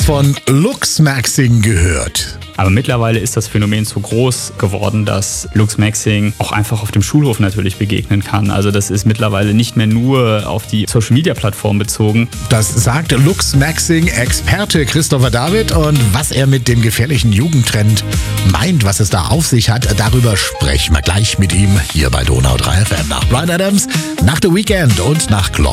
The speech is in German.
von Luchsmaxing gehört? Aber mittlerweile ist das Phänomen so groß geworden, dass Luchsmaxing auch einfach auf dem Schulhof natürlich begegnen kann. Also das ist mittlerweile nicht mehr nur auf die Social-Media-Plattform bezogen. Das sagt Luchsmaxing-Experte Christopher David. Und was er mit dem gefährlichen Jugendtrend meint, was es da auf sich hat, darüber sprechen wir gleich mit ihm hier bei Donau 3 FM nach Bryan Adams, nach The Weeknd und nach Claude.